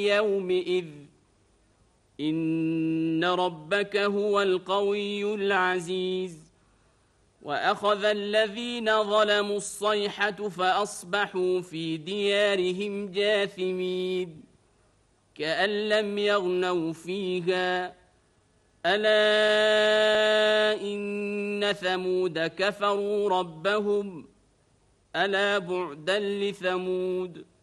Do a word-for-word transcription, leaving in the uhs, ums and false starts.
يومئذ إن ربك هو القوي العزيز وأخذ الذين ظلموا الصيحة فأصبحوا في ديارهم جاثمين كأن لم يغنوا فيها ألا إن ثمود كفروا ربهم ألا بعدا لثمود